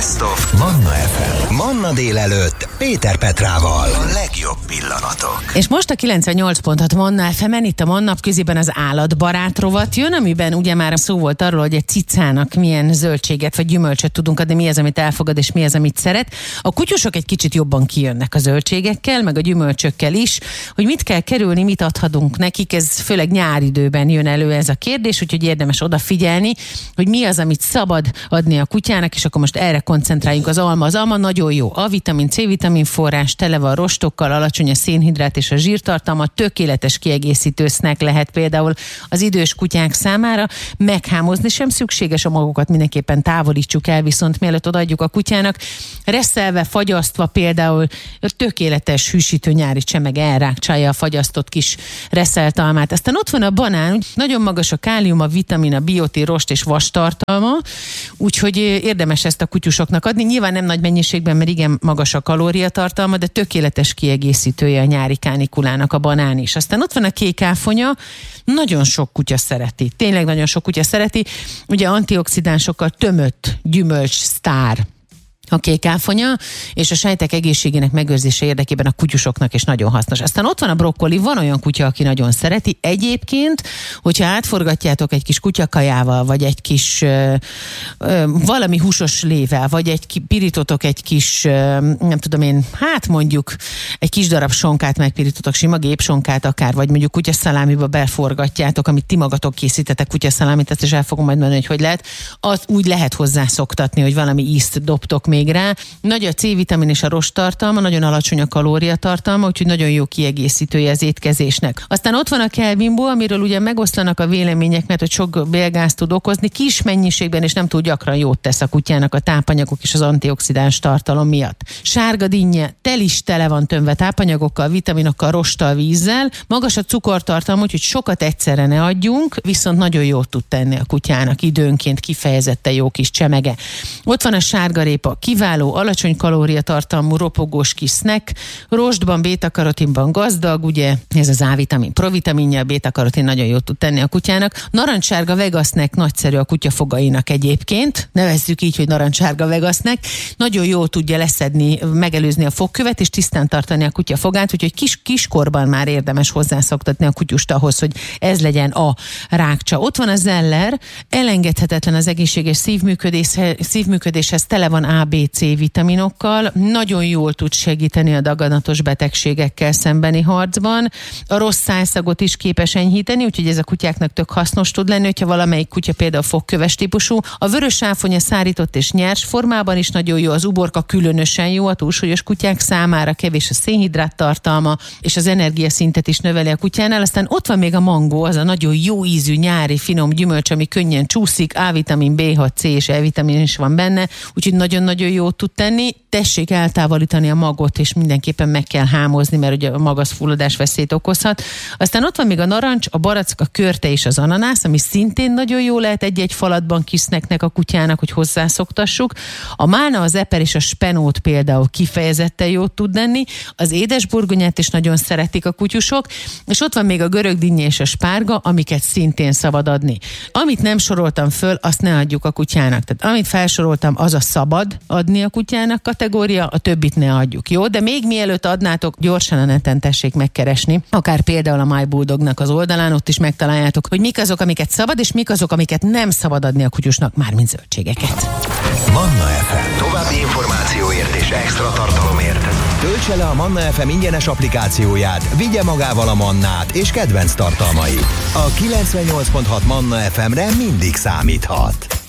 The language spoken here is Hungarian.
Best of Manna FM. Manna délelőtt Péter Petrával. A legjobb pillanatok. És most a 98.6 Manna FM-en, itt a Manna közében az állatbarát rovat jön, amiben ugye már szó volt arról, hogy egy cicának milyen zöldséget vagy gyümölcsöt tudunk adni, mi az, amit elfogad és mi az, amit szeret. A kutyusok egy kicsit jobban kijönnek a zöldségekkel, meg a gyümölcsökkel is, hogy mit kell kerülni, mit adhatunk nekik, ez főleg nyáridőben jön elő ez a kérdés, úgyhogy érdemes odafigyelni, hogy mi az, amit szabad adni a kutyának, és akkor most erre koncentráljunk. Az alma. Az alma nagyon jó. A vitamin, C-vitamin forrás, tele van rostokkal, alacsony a szénhidrát és a zsírtartalma, tökéletes kiegészítő snack lehet például az idős kutyák számára. Meghámozni sem szükséges, a magokat mindenképpen távolítsuk el, viszont mielőtt odaadjuk a kutyának, reszelve, fagyasztva például tökéletes hűsítő nyári csemeg elrákcsálja a fagyasztott kis reszelt almát. Aztán ott van a banán, nagyon magas a kálium, a vitamin, a biotin, rost és vas tartalma, úgyhogy érdemes ezt a kutyusoknak adni. Nyilván nem nagy mennyiségben, mert igen magas a kalóriatartalma, de tökéletes kiegészítője a nyári kánikulának a banán is. Aztán ott van a kék áfonya, nagyon sok kutya szereti, tényleg nagyon sok kutya szereti, ugye antioxidánsokkal tömött gyümölcs sztár a kék áfonya, és a sejtek egészségének megőrzése érdekében a kutyusoknak is nagyon hasznos. Aztán ott van a brokkoli, van olyan kutya, aki nagyon szereti. Egyébként, hogyha átforgatjátok egy kis kutyakajával, vagy egy kis valami húsos lével, vagy pirítotok egy kis, nem tudom én, hát mondjuk egy kis darab sonkát megpirítotok, sima gépsonkát akár, vagy mondjuk kutyaszalámiba beforgatjátok, amit ti magatok készítetek kutyaszalámit, ezt is el fogom majd mondani, hogy lehet. Azt úgy lehet hozzászoktatni, hogy valami ízt dobtok még rá. Nagy a C-vitamin és a rost tartalma, nagyon alacsony a kalóriatartalma, úgyhogy nagyon jó kiegészítője az étkezésnek. Aztán ott van a Kelvinból, amiről ugye megoszlanak a vélemények, mert hogy sok bélgázt tud okozni, kis mennyiségben és nem túl gyakran jót tesz a kutyának a tápanyagok és az antioxidáns tartalom miatt. Sárga dinnye, tele van tömve tápanyagokkal, vitaminokkal, rosttal, vízzel, magas a cukortartalma, úgyhogy sokat egyszerre ne adjunk, viszont nagyon jót tud tenni a kutyának időnként, kifejezetten jó kis csemege. Ott van a sárgarépa, kiváló, alacsony kalóriatartalmú, ropogós kis snack, rostban, bétakarotinban gazdag, ugye ez az A-vitamin, provitaminja, a bétakarotin nagyon jót tud tenni a kutyának. Narancssárga vegasznack nagyszerű a kutyafogainak egyébként, nevezzük így, hogy narancssárga vegasznack, nagyon jól tudja leszedni, megelőzni a fogkövet és tisztán tartani a kutyafogát, úgyhogy kiskorban már érdemes hozzászoktatni a kutyust ahhoz, hogy ez legyen a rákcsa. Ott van a zeller, elengedhetetlen az egészséges szívműködéshez, tele van A, B, C vitaminokkal, nagyon jól tud segíteni a daganatos betegségekkel szembeni harcban, a rossz szájszagot is képes enyhíteni, úgyhogy ez a kutyáknak tök hasznos tud lenni, hogyha valamelyik kutya például fogköves típusú. A vörös áfonya szárított és nyers formában is nagyon jó, az uborka különösen jó a túlsúlyos kutyák számára, kevés a szénhidrát tartalma, és az energiaszintet is növeli a kutyánál. Aztán ott van még a mangó, az a nagyon jó ízű nyári finom gyümölcs, ami könnyen csúszik, A-vitamin, B6, C és E-vitamin is van benne, úgyhogy nagyon-nagyon jót tud tenni. Tessék eltávolítani a magot, és mindenképpen meg kell hámozni, mert ugye a magaszfulladás veszélyt okozhat. Aztán ott van még a narancs, a barack, a körte és az ananász, ami szintén nagyon jó lehet egy-egy falatban kisznek a kutyának, hogy hozzászoktassuk. A málna, az eper és a spenót például kifejezetten jót tud lenni. Az édesburgonyát is nagyon szeretik a kutyusok, és ott van még a görögdinnye és a spárga, amiket szintén szabad adni. Amit nem soroltam föl, azt ne adjuk a kutyának. Tehát amit felsoroltam, az a szabad adni a kutyának kategória, a többit ne adjuk, jó? De még mielőtt adnátok, gyorsan a neten tessék megkeresni, akár például a My Bulldognak az oldalán, ott is megtaláljátok, hogy mik azok, amiket szabad, és mik azok, amiket nem szabad adni a kutyusnak, mármint zöldségeket. Manna FM. További információért és extra tartalomért töltse le a Manna FM ingyenes applikációját, vigye magával a mannát és kedvenc tartalmait. A 98.6 Manna FM-re mindig számíthat.